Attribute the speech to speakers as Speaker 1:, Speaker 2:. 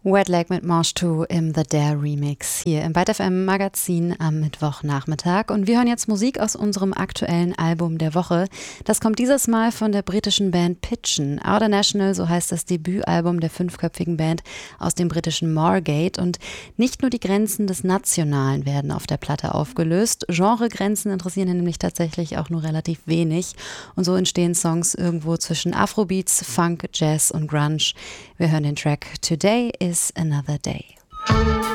Speaker 1: Wet Leg mit Manche 2 im The Dare Remix hier im Byte FM Magazin am Mittwochnachmittag. Und wir hören jetzt Musik aus unserem aktuellen Album der Woche. Das kommt dieses Mal von der britischen Band Pitchen. Outer National, so heißt das Debütalbum der 5-köpfigen Band aus dem britischen Moorgate. Und nicht nur die Grenzen des Nationalen werden auf der Platte aufgelöst. Genregrenzen interessieren nämlich tatsächlich auch nur relativ wenig. Und so entstehen Songs irgendwo zwischen Afrobeats, Funk, Jazz und Grunge. Wir hören den Track Today is Another Day.